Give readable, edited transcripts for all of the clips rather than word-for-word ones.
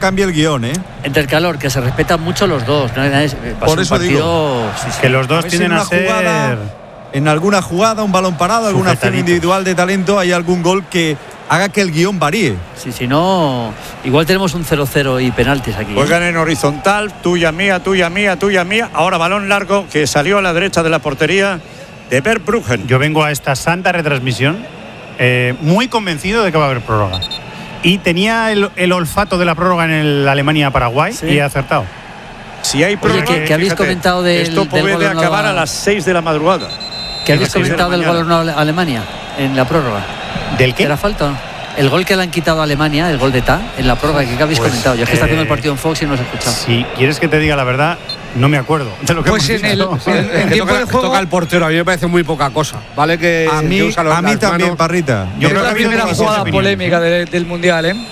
cambie el guión, ¿eh? Entre el calor, que se respetan mucho los dos. ¿No? Por eso digo que los dos tienen a ser... En alguna jugada, un balón parado, alguna acción individual de talento, hay algún gol que haga que el guión varíe. Sí, si no, igual tenemos un 0-0 y penaltis aquí. Juegan en horizontal, tuya mía, tuya mía, tuya mía. Ahora balón largo que salió a la derecha de la portería de Verbruggen. Yo vengo a esta santa retransmisión muy convencido de que va a haber prórroga. Y tenía el olfato de la prórroga en el Alemania-Paraguay y he acertado. Si hay prórroga, Oye, ¿qué habéis comentado del esto puede acabar a las 6 de la madrugada. ¿Qué habéis comentado del gol a Alemania en la prórroga? ¿Del qué? ¿Era falta o no? El gol que le han quitado a Alemania, el gol de Ta, en la prórroga, ¿qué habéis comentado? Yo es que está haciendo el partido en Fox y no os he escuchado. Si quieres que te diga la verdad, no me acuerdo de lo que pues en tiempo de juego toca el portero, a mí me parece muy poca cosa. Vale que a mí también, Parrita. Yo creo que la primera jugada polémica del Mundial, ¿eh?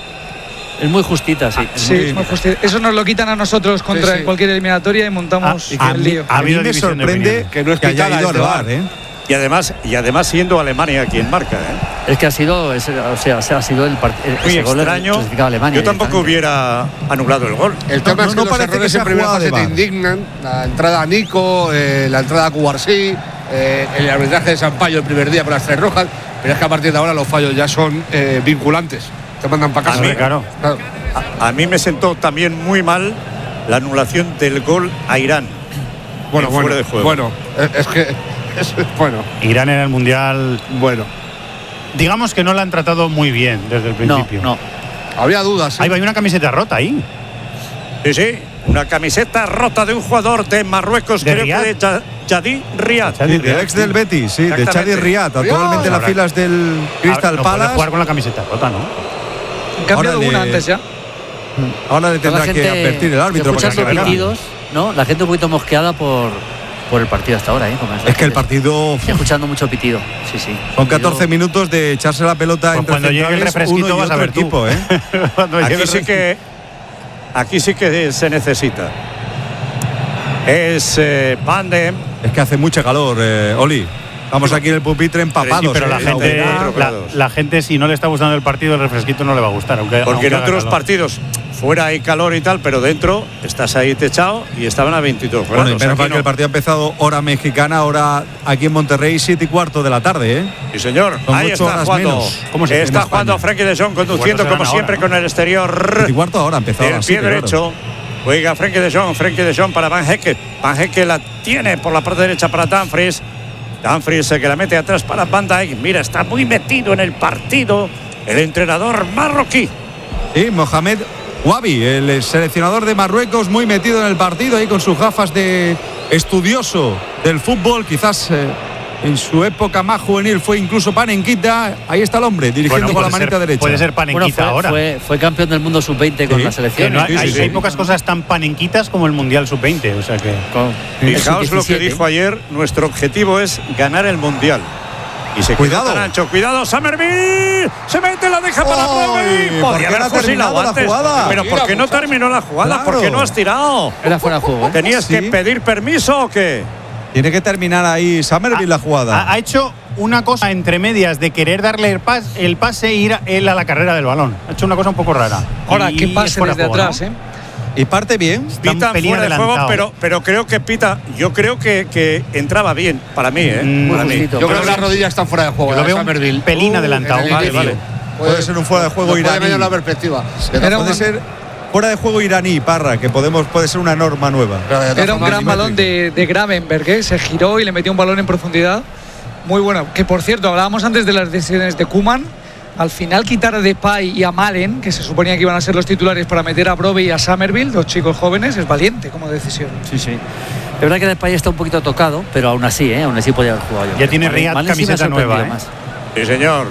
Es muy justita, sí. Es muy justita. Eso nos lo quitan a nosotros contra cualquier eliminatoria y montamos el lío. A mí me sorprende que no es que haya ido al VAR, ¿eh? Y además siendo Alemania quien marca, ¿eh? Es que ha sido el partido. Muy extraño. Yo tampoco hubiera anulado el gol. El tema es que los errores en primera fase te indignan. La entrada a Nico, la entrada a Cubarsí, el arbitraje de Sampaio el primer día por las 3 rojas. Pero es que a partir de ahora los fallos ya son vinculantes. Te mandan para casa. Claro. A mí me sentó también muy mal la anulación del gol a Irán. Bueno, fuera de juego. Bueno, es que... Bueno. Irán en el Mundial, bueno, digamos que no la han tratado muy bien desde el principio. No. Había dudas. Hay una camiseta rota ahí. Sí, una camiseta rota de un jugador de Marruecos, creo que de Chadi Riad. Del ex del Betis, sí, de Chadi Riad, actualmente en las filas del Crystal Palace. Puede jugar con la camiseta rota, ¿no? Han cambiado una antes ya. Ahora le tendrá que advertir el árbitro. Escuchando pitidos, ¿no? La gente un poquito mosqueada por el partido hasta ahora, ¿eh? Es que el partido... Estoy escuchando mucho pitido, sí. Son 14 minutos de echarse la pelota pues entre cuando llegue el refresquito vas a ver equipo, ¿eh? Aquí sí que se necesita. Es Pandem. Es que hace mucha calor, Oli. Estamos aquí en el pupitre empapados. Sí, pero la gente, si no le está gustando el partido, el refresquito no le va a gustar. Porque en otros partidos fuera hay calor y tal, pero dentro estás ahí techado y estaban a 22 grados. Bueno, y menos mal que el partido ha empezado hora mexicana, hora aquí en Monterrey, 7:15 de la tarde, ¿eh? Sí, señor. Son ahí está jugando. Está jugando Frenkie de Jong, conduciendo como siempre con el exterior. 7:15 ahora, empezado el pie derecho. Juega Frenkie de Jong para Van Hecke. Van Hecke la tiene por la parte derecha para Dumfries. Dumfries que la mete atrás para Van Dijk. Mira, está muy metido en el partido el entrenador marroquí. Sí, Mohamed Wabi, el seleccionador de Marruecos, muy metido en el partido ahí con sus gafas de estudioso del fútbol. Quizás en su época más juvenil fue incluso Panenquita. Ahí está el hombre dirigiendo con la manita derecha. Puede ser Panenquita ahora. Fue campeón del mundo sub-20 con la selección. No, hay pocas cosas tan panenquitas como el Mundial sub-20. O sea que... Fijaos lo que dijo ayer. Nuestro objetivo es ganar el Mundial. Y se cuidado, Nacho, cuidado, Summerville se mete, la deja para Brody. Podría haber fusilado antes, pero ¿por qué no terminó la jugada? Claro. ¿Por qué no has tirado? Era fuera de juego, ¿eh? ¿Tenías que pedir permiso o qué? Tiene que terminar ahí Summerville la jugada. Ha hecho una cosa entre medias de querer darle el pase e ir él a la carrera del balón. Ha hecho una cosa un poco rara. Ahora, qué pase desde atrás, ¿no? Y parte bien. Pita fuera de juego, pero creo que Pita, yo creo que entraba bien para mí, para mí. Yo creo que las rodillas están fuera de juego. Lo veo un pelín adelantado. Vale. Puede ser un fuera de juego iraní. Puede la perspectiva. Puede ser fuera de juego iraní, Parra, que puede ser una norma nueva. Era un gran balón de Gravenberg, ¿eh? Se giró y le metió un balón en profundidad. Muy bueno. Que por cierto, hablábamos antes de las decisiones de Koeman. Al final quitar a Depay y a Malen, que se suponía que iban a ser los titulares, para meter a Brobbey y a Summerville, dos chicos jóvenes, es valiente como decisión. Sí. Es verdad que Depay está un poquito tocado, pero aún así podía haber jugado yo. Ya tiene Riad camiseta nueva, ¿eh? Sí, señor.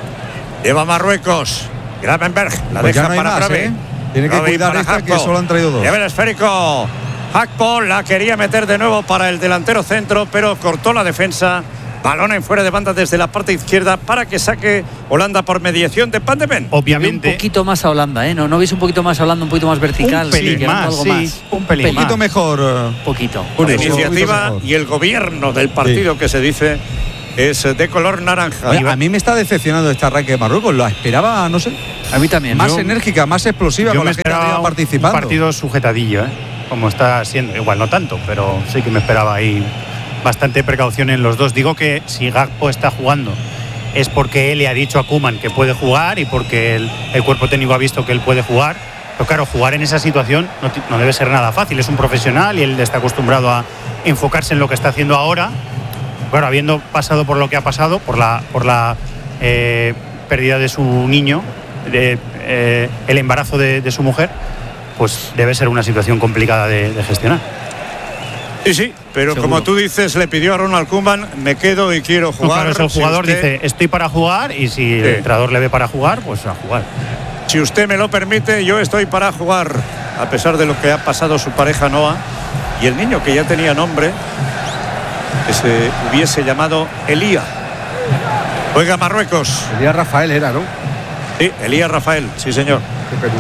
Lleva Marruecos. Gravenberg la deja para Brobbey. Tiene que cuidar esta, que solo han traído dos. Lleva el esférico. Hakpo la quería meter de nuevo para el delantero centro, pero cortó la defensa. Balón en fuera de banda desde la parte izquierda para que saque Holanda por mediación de Van de Ven. Obviamente. Un poquito más a Holanda, ¿eh? ¿No veis un poquito más a Holanda, un poquito más vertical? Un pelín más, algo más. Un pelín poquito mejor. Poquito. La iniciativa y el gobierno del partido que se dice es de color naranja. Oye, a mí me está decepcionando este arranque de Marruecos. Lo esperaba, no sé. A mí también. Más enérgica, más explosiva, Yo con me la gente esperaba arriba participando. un partido sujetadillo, como está siendo. Igual no tanto, pero sí que me esperaba ahí bastante precaución en los dos. Digo que si Gakpo está jugando es porque él le ha dicho a Koeman que puede jugar y porque el cuerpo técnico ha visto que él puede jugar. Pero claro, jugar en esa situación no debe ser nada fácil. Es un profesional y él está acostumbrado a enfocarse en lo que está haciendo ahora. Claro, habiendo pasado por lo que ha pasado, por la pérdida de su niño, el embarazo de su mujer, pues debe ser una situación complicada de gestionar. Sí, pero seguro. como tú dices, le pidió a Ronald Koeman, me quedo y quiero jugar. Claro, el jugador dice, estoy para jugar, y si el entrenador le ve para jugar, pues a jugar. Si usted me lo permite, yo estoy para jugar, a pesar de lo que ha pasado su pareja Noah y el niño que ya tenía nombre, que se hubiese llamado Elía. Juega Marruecos. Elías Rafael era, ¿no? Sí, Elías Rafael, sí señor. Qué peluca.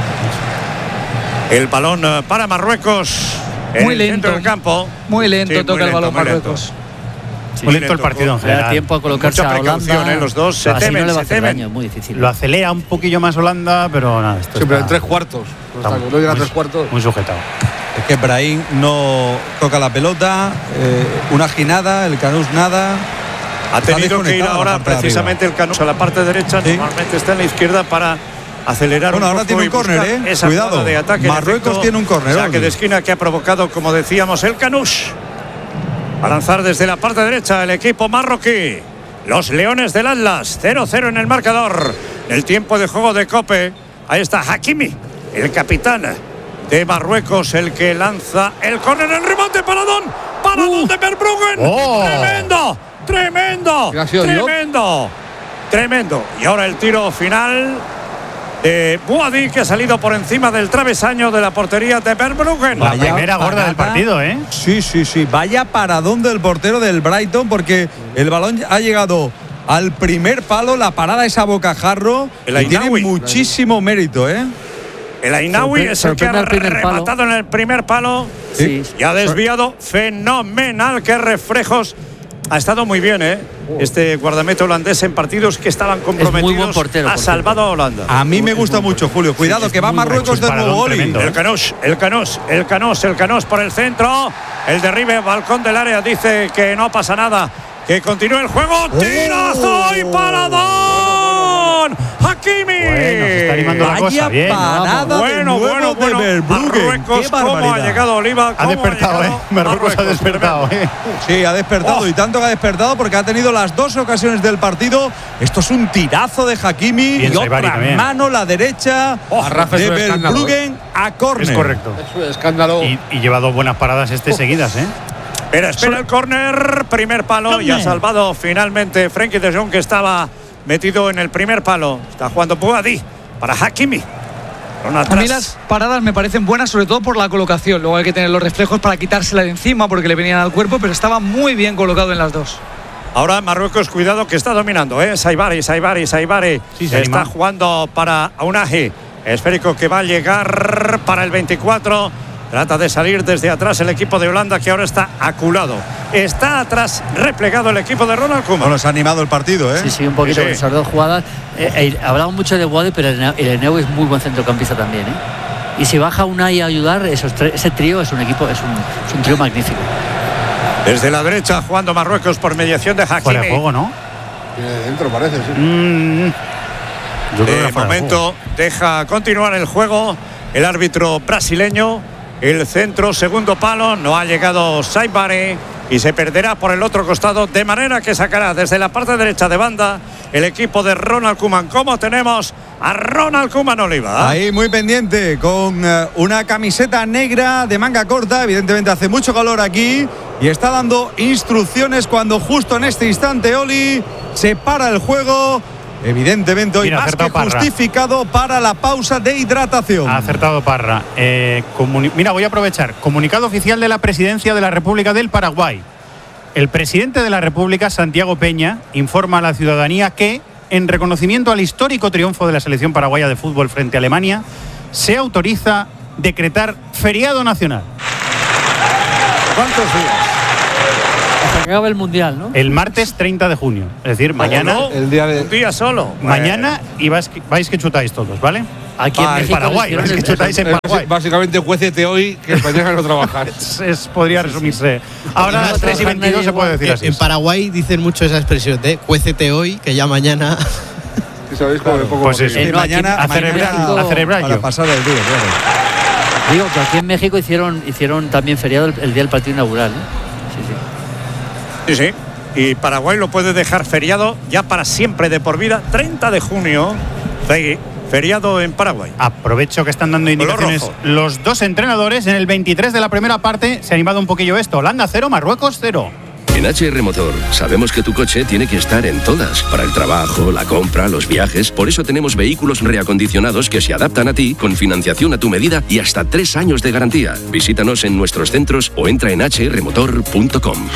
El balón para Marruecos. Muy en el centro lento. del campo. Muy lento Sí, toca muy el balón lento, muy lento. Marruecos. Muy lento el partido en Le da general. tiempo a colocarse Mucha a precaución, Holanda. los dos se Así temen, no le va a se hacer temen. daño, muy difícil. Lo acelera un poquillo más Holanda, pero nada, esto Siempre en está 3/4. está No llega a 3/4. muy sujetado. Es que Brahim no toca la pelota, una ginada, el Canús nada. Ha Está tenido que ir desconectado ahora la parte de precisamente el Canús a la parte derecha. Sí. Normalmente está en la izquierda para acelerar Bueno, un ahora poco tiene un y buscar córner, esa Cuidado. jugada de ataque. En Marruecos efecto, tiene un córner. saque Olvi. de esquina que ha provocado, como decíamos, el Canús. A lanzar desde la parte derecha el equipo marroquí. Los Leones del Atlas, 0-0 en el marcador. En el tiempo de juego de Cope, ahí está Hakimi, el capitán de Marruecos, el que lanza el córner, el rebote, paradón de Verbruggen. ¡Oh! Tremendo, tremendo, ¿Qué ha sido, Diop? tremendo, tremendo. Y ahora el tiro final de Bouhaddi, que ha salido por encima del travesaño de la portería de Verbruggen. La Vaya primera gorda del parada. partido, ¿eh? Sí, sí, sí. Vaya paradón del portero del Brighton, porque el balón ha llegado al primer palo, la parada es a bocajarro El y tiene Ainaoui. muchísimo mérito, ¿eh? El Ainaoui es el que ha sorprende al primer palo. rematado en el primer palo Sí. y ha desviado fenomenal. Qué reflejos. Ha estado muy bien, ¿eh? Este guardameta holandés en partidos que estaban comprometidos. buen portero, Ha por salvado a Holanda. A mí me gusta mucho, Julio. Cuidado, que va Marruecos de nuevo, Oli. tremendo. El Canós por el centro. El derribe, balcón del área, dice que no pasa nada. Que continúe el juego. ¡Tirazo y paradón! ¡Hakimi! Bueno, se está animando la cosa. Vaya Bien. parada de Bueno, nuevo de Verbruggen. Marruecos, ¡Qué ¿cómo ha barbaridad! llegado Oliva? Ha ¿Cómo despertado, llegado Marruecos ha despertado, Tremendo. Sí, ha despertado Oh. y tanto que ha despertado porque ha tenido las dos ocasiones del partido. Esto es un tirazo de Hakimi Bien, y Saibari otra también. mano la derecha A Rafa es de un escándalo, Verbruggen a córner. Es correcto. Es un escándalo. Y lleva dos buenas paradas seguidas, ¿eh? Espera el córner, primer palo y ha salvado finalmente Frenkie de Jong, que estaba metido en el primer palo. Está jugando Bouhaddi para Hakimi. A mí las paradas me parecen buenas, sobre todo por la colocación. Luego hay que tener los reflejos para quitársela de encima porque le venían al cuerpo, pero estaba muy bien colocado en las dos. Ahora Marruecos, cuidado que está dominando, ¿eh? Saibari. Sí, se Está anima. jugando para Ounahi. Esférico que va a llegar para el 24. Trata de salir desde atrás el equipo de Holanda, que ahora está aculado. Está atrás replegado el equipo de Ronald Koeman. Bueno, se ha animado el partido, ¿eh? Sí, sí, un poquito Sí, con sí. esas dos jugadas. Hablamos mucho de Bouhaddi, pero el Ainaoui es muy buen centrocampista también, ¿eh? Y si baja Unai a ayudar, ese trío es un equipo, es un trío magnífico. Desde la derecha jugando Marruecos por mediación de Fuera de Hakimi. juego, ¿no? Viene de dentro, parece, sí. Yo creo que De era fuera de momento deja continuar el juego el árbitro brasileño. El centro, segundo palo, no ha llegado Saibari y se perderá por el otro costado, de manera que sacará desde la parte derecha de banda el equipo de Ronald Koeman. ¿Cómo tenemos a Ronald Koeman, Oliva? Ahí muy pendiente, con una camiseta negra de manga corta. Evidentemente hace mucho calor aquí y está dando instrucciones cuando justo en este instante, Oli, se para el juego. Evidentemente hoy Mira, más que acertado Parra. justificado para la pausa de hidratación. Ha acertado Parra. Mira, voy a aprovechar. Comunicado oficial de la Presidencia de la República del Paraguay. El presidente de la República, Santiago Peña, informa a la ciudadanía que, en reconocimiento al histórico triunfo de la selección paraguaya de fútbol frente a Alemania, se autoriza decretar feriado nacional. ¿Cuántos días? Acaba el Mundial, ¿no? El martes 30 de junio. Es decir, mañana. No, el día de... un día solo. Mañana y vais que chutáis todos, ¿vale? Aquí en México Paraguay, vais que chutáis en Paraguay. Básicamente, cuécete hoy que mañana no trabajar. Podría resumirse. Ahora a las 3:22 se puede decir así. En Paraguay dicen mucho esa expresión de cuécete hoy, que ya mañana. ¿Sabéis cómo me pongo? Pues eso. Mañana a celebrar para yo. pasar el día, claro. Digo que aquí en México hicieron también feriado el día del partido inaugural, ¿eh? Sí. Y Paraguay lo puede dejar feriado ya para siempre, de por vida. 30 de junio, feriado en Paraguay. Aprovecho que están dando indicaciones los dos entrenadores. En el 23 de la primera parte se ha animado un poquillo esto. Holanda 0, Marruecos 0. En HR Motor sabemos que tu coche tiene que estar en todas, para el trabajo, la compra, los viajes. Por eso tenemos vehículos reacondicionados que se adaptan a ti, con financiación a tu medida y hasta 3 años de garantía. Visítanos en nuestros centros o entra en hrmotor.com.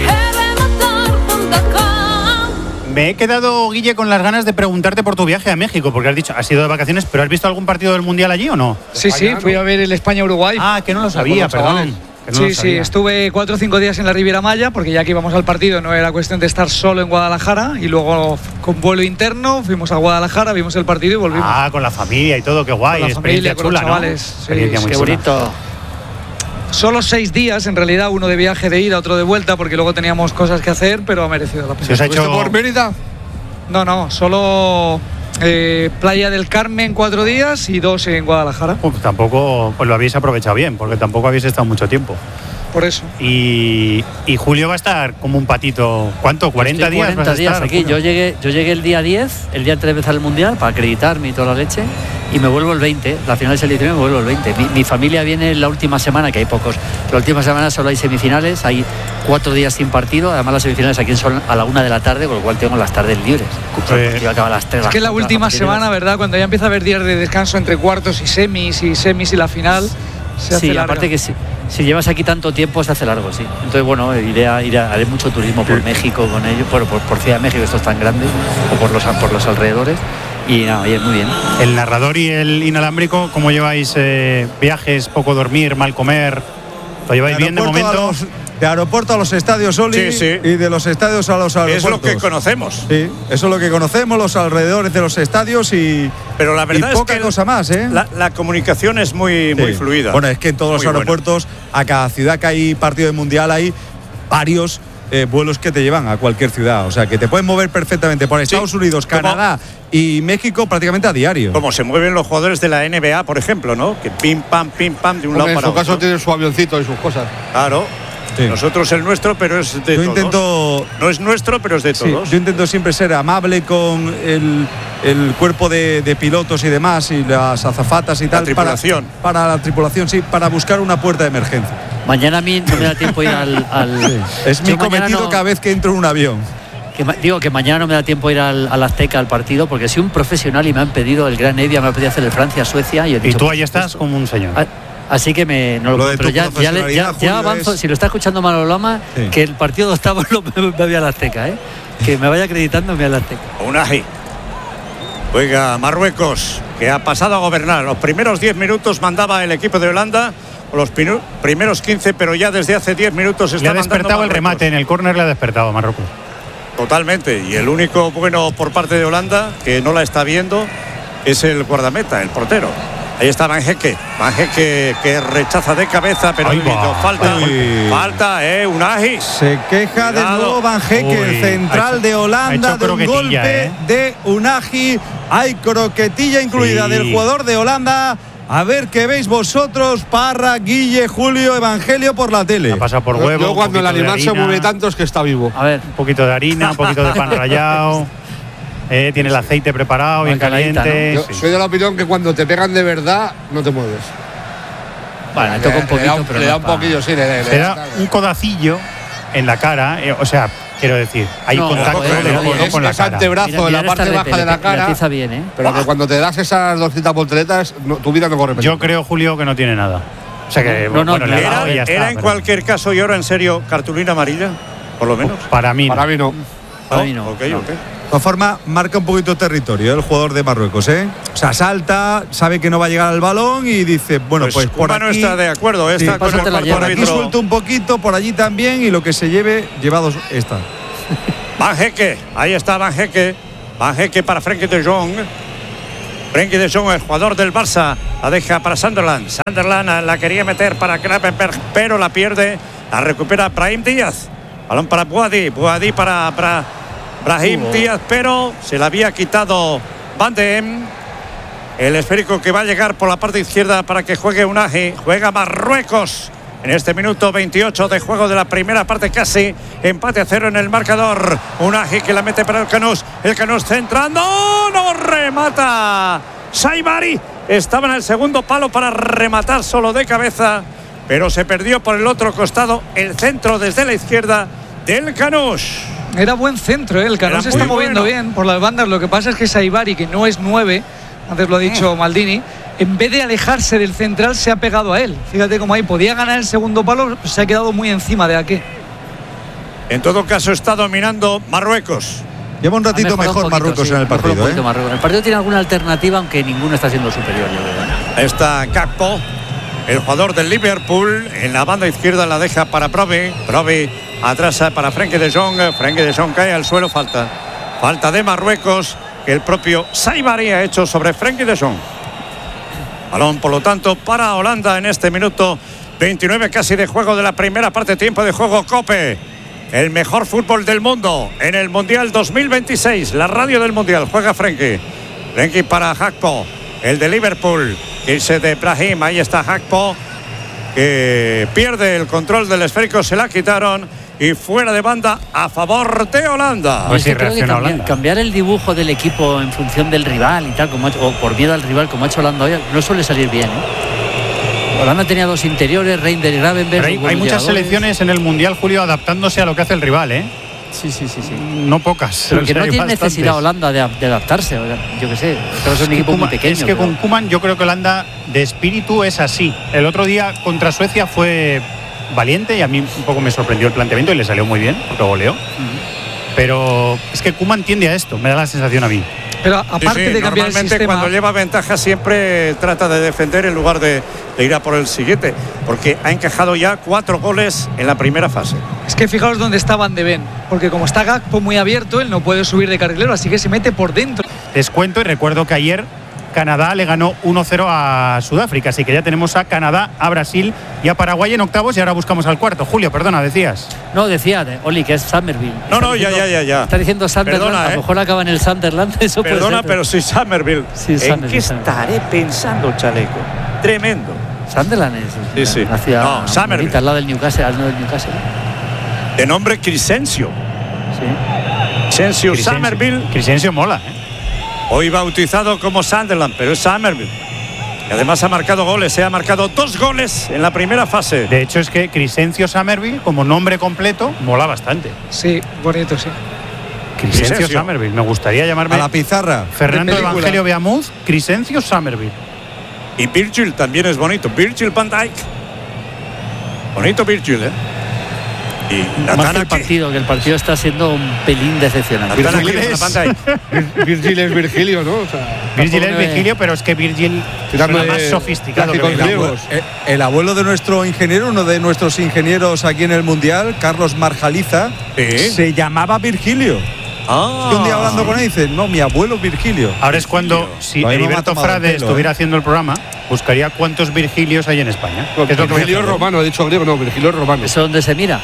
Me he quedado, Guille, con las ganas de preguntarte por tu viaje a México, porque has dicho, has ido de vacaciones, pero ¿has visto algún partido del Mundial allí o no? Sí, fui a ver el España-Uruguay. Ah, que no lo sabía, perdón. Sí, estuve 4 o 5 días en la Riviera Maya, porque ya que íbamos al partido no era cuestión de estar solo en Guadalajara, y luego con vuelo interno fuimos a Guadalajara, vimos el partido y volvimos. Ah, con la familia y todo, qué guay, con la experiencia familia, chula, con los chavales, ¿no? Experiencia muy Qué chula. bonito. Solo 6 días, en realidad, uno de viaje de ida, otro de vuelta, porque luego teníamos cosas que hacer, pero ha merecido la pena. ¿Se os ha hecho por Mérida? No, solo Playa del Carmen 4 días y 2 en Guadalajara. Tampoco pues lo habéis aprovechado bien, porque tampoco habéis estado mucho tiempo. Por eso. Y Julio va a estar como un patito. ¿Cuánto? ¿40 días? 40 vas a días estar, aquí. Julio? Yo llegué el día 10, el día antes de empezar el Mundial, para acreditarme y toda la leche, y me vuelvo el 20. La final es el 19 y me vuelvo el 20. Mi familia viene la última semana, que hay pocos. La última semana solo hay semifinales, hay 4 días sin partido. Además, las semifinales aquí son a la 1 de la tarde, con lo cual tengo las tardes libres. El partido acaba a las 3. Es que la última semana, ¿verdad? Cuando ya empieza a haber días de descanso entre cuartos y semis y la final, se hace larga. Aparte que si llevas aquí tanto tiempo se hace largo, sí. Entonces, bueno, haré mucho turismo por México con ellos, por Ciudad de México, esto es tan grande, o por los alrededores. Y nada, oye, muy bien. El narrador y el inalámbrico, ¿cómo lleváis viajes, poco dormir, mal comer? ¿Lo lleváis bien de momento? De aeropuerto a los estadios, Oli, Sí. y de los estadios a los aeropuertos. Es lo que conocemos. Sí, eso es lo que conocemos, los alrededores de los estadios Pero la verdad y poca es que cosa más, ¿eh? La comunicación es muy fluida. Bueno, es que en todos los aeropuertos, a cada ciudad que hay partido de mundial, hay varios vuelos que te llevan a cualquier ciudad. O sea, que te pueden mover perfectamente por Estados Unidos, Canadá y México prácticamente a diario. Como se mueven los jugadores de la NBA, por ejemplo, ¿no? Que pim, pam, de un lado para otro. En su caso tiene su avioncito y sus cosas. Claro. Sí. Nosotros el nuestro, pero es de todos. No es nuestro, pero es de todos. Yo intento siempre ser amable con el cuerpo de pilotos y demás, y las azafatas y tal. La tripulación. Para la tripulación, sí, para buscar una puerta de emergencia. Mañana a mí no me da tiempo ir al Sí. Es mi cometido cada vez que entro en un avión. Digo que mañana no me da tiempo ir al Azteca al partido, porque soy un profesional y me han pedido, el Gran Evia me ha pedido hacer el Francia-Suecia. Y tú ahí estás como un señor. Así que pero ya avanzo. Si lo está escuchando Manolo Lama, sí, que el partido de octavos me voy al Azteca, que me vaya acreditando, me voy al Azteca. Unai. Oiga, Marruecos, que ha pasado a gobernar. Los primeros 10 minutos mandaba el equipo de Holanda, los primeros 15, pero ya desde hace 10 minutos está mandando. Le ha despertado el remate en el córner, le ha despertado a Marruecos. Totalmente. Y el único bueno por parte de Holanda, que no la está viendo, es el guardameta, el portero. Ahí está Van Hecke que rechaza de cabeza, pero falta, Unai. Se queja de nuevo Van Hecke, el central de Holanda, de un golpe de Unai. Hay croquetilla incluida del jugador de Holanda. A ver qué veis vosotros, Parra, Guille, Julio, Evangelio por la tele. Ha pasado por huevo. Yo cuando el animal se mueve tanto es que está vivo. A ver, un poquito de harina, un poquito de pan rallado. Tiene el aceite preparado, bien caliente. ¿no? Yo soy de la opinión que cuando te pegan de verdad, no te mueves. Bueno, le toca un poquito, pero le da un poquillo, sí. Le da un codacillo en la cara, o sea, quiero decir, hay contacto del codo con la cara. Antebrazo en la parte baja de la cara. Bien, pero que cuando te das esas 200 volteretas, tu vida no corre peligro. Yo creo, Julio, que no tiene nada. O sea que, era en cualquier caso, y ahora en serio, cartulina amarilla, por lo menos. Para mí no. Para mí no. Okay. todas formas, marca un poquito territorio el jugador de Marruecos, ¿eh? O sea, salta, sabe que no va a llegar al balón y dice, bueno, pues por aquí... no está de acuerdo, está sí, con el por aquí suelto un poquito, por allí también, y lo que se lleve, llevados está. Van Hekke, ahí está Van Hekke. Van Hekke para Frenkie de Jong. Frenkie de Jong, el jugador del Barça, la deja para Sunderland. Sunderland la quería meter para Gravenberch, pero la pierde. La recupera Brahim Díaz. Balón para Bouhaddi. Bouhaddi para Brahim Díaz, pero se la había quitado Van de Em. El esférico que va a llegar por la parte izquierda para que juegue Unai. Juega Marruecos. En este minuto 28 de juego de la primera parte, casi empate a 0 en el marcador. Unai que la mete para el Canús. El Canús centrando. No remata. Saibari estaba en el segundo palo para rematar solo de cabeza, pero se perdió por el otro costado. El centro desde la izquierda del Canús. Era buen centro, ¿eh? El Canús se está moviendo bien por las bandas. Lo que pasa es que Saibari, que no es 9, antes lo ha dicho Maldini, en vez de alejarse del central se ha pegado a él. Fíjate cómo ahí podía ganar el segundo palo, pues se ha quedado muy encima de aquí. En todo caso está dominando Marruecos. Lleva un ratito mejor Marruecos, sí, en el partido, ¿eh? El partido tiene alguna alternativa, aunque ninguno está siendo superior, yo creo. Está Gakpo, el jugador del Liverpool, en la banda izquierda la deja para Brobbey. Brobbey atrasa para Frenkie de Jong. Frenkie de Jong cae al suelo, falta de Marruecos que el propio Saibari ha hecho sobre Frenkie de Jong. Balón, por lo tanto, para Holanda en este minuto 29 casi de juego de la primera parte. Tiempo de juego Cope. El mejor fútbol del mundo en el Mundial 2026. La radio del Mundial. Juega Frenkie. Frenkie para Gakpo, el de Liverpool. Irse de Brahim. Ahí está Gakpo, que pierde el control del esférico. Se la quitaron. Y fuera de banda a favor de Holanda. Pues sí, cambiar el dibujo del equipo en función del rival y tal, como o por miedo al rival, como ha hecho Holanda hoy, no suele salir bien, ¿eh? Holanda tenía dos interiores, Reinders y Gravenberch. Hay muchas selecciones en el Mundial, Julio, adaptándose a lo que hace el rival, ¿eh? Sí. No pocas. Pero que no tiene necesidad Holanda de adaptarse. Yo qué sé, es un equipo muy pequeño. Es que con Koeman yo creo que Holanda de espíritu es así. El otro día contra Suecia fue valiente y a mí un poco me sorprendió el planteamiento y le salió muy bien, porque goleó. Pero es que Koeman tiende a esto, me da la sensación a mí. Pero aparte de cambiar el sistema, cuando lleva ventaja siempre trata de defender en lugar de ir a por el siguiente, porque ha encajado ya 4 goles en la primera fase. Es que fijaos dónde está Van de Ven, porque como está Gakpo muy abierto, él no puede subir de carrilero, así que se mete por dentro. Descuento, y recuerdo que ayer Canadá le ganó 1-0 a Sudáfrica, así que ya tenemos a Canadá, a Brasil y a Paraguay en octavos, y ahora buscamos al cuarto. Julio, perdona, decías. No, decía, Oli, que es Summerville. No, ya. Está diciendo Sunderland, perdona, a lo mejor acaba en el Sunderland, eso perdona, puede ser, pero sí Summerville. Sí, ¿En qué estaré pensando, chaleco? Tremendo. Sunderland es una ciudad bonita, al lado del Newcastle, De nombre Crescencio. Sí. Crescencio Summerville. Crescencio mola, ¿eh? Hoy bautizado como Sunderland, pero es Summerville. Y además ha marcado goles, se ha marcado 2 goles en la primera fase. De hecho es que Crescencio Summerville, como nombre completo, mola bastante. Sí, bonito, sí. Crescencio Summerville, me gustaría llamarme a la pizarra. Fernando Evangelio Beamuz, Crescencio Summerville. Y Virgil también es bonito, Virgil van Dijk. Bonito Virgil, ¿eh? Y más que el partido está siendo un pelín decepcionante. Virgil es Virgilio, ¿no? O sea, Virgil es Virgilio, pero es que Virgil es más sofisticado que el abuelo de nuestro ingeniero, uno de nuestros ingenieros aquí en el Mundial, Carlos Marjaliza, se llamaba Virgilio. Es que un día hablando con él dice, no, mi abuelo Virgilio. Ahora es cuando, si Heriberto Frade estuviera haciendo el programa, buscaría cuántos Virgilios hay en España. No, Virgilio es romano, ha dicho griego, no, Virgilio es romano. ¿Eso dónde se mira?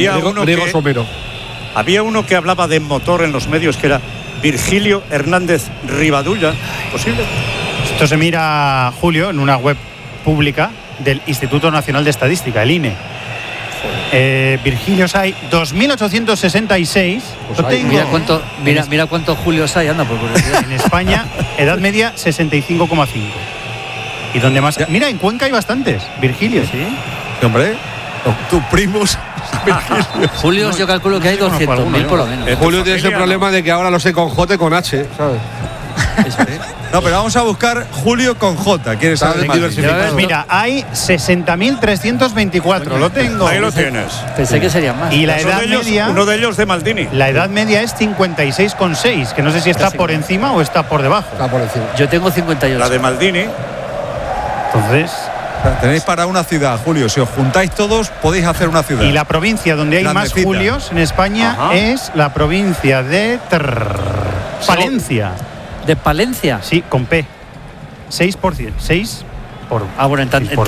Había uno que hablaba de motor en los medios, que era Virgilio Hernández Rivadulla. ¿Posible? Esto se mira, Julio, en una web pública del Instituto Nacional de Estadística, el INE. Virgilios hay 2.866. Mira cuántos Julios hay, anda por curiosidad. En España, edad media 65,5. ¿Y dónde más? Mira, en Cuenca hay bastantes Virgilios. ¿Sí? Hombre, tus primos. Julios, yo calculo que hay 200.000 por lo menos. Julio tiene ese problema de que ahora lo sé con J y con H, ¿sabes? Eso, No, pero vamos a buscar Julio con J. ¿Quieres saber más? Mira, hay 60.324. Lo tengo. Ahí lo tienes. Pensé que serían más. Y la edad media. Uno de ellos de Maldini. La edad media es 56,6, que no sé si está por encima o está por debajo. Está por encima. Yo tengo 58. La de Maldini. Entonces. Tenéis para una ciudad, Julio. Si os juntáis todos, podéis hacer una ciudad. Y la provincia donde hay Grandecita. más Julios en España es la provincia de Palencia. ¿De Palencia? Sí, con P. 6%. 6 por. Ah, bueno, en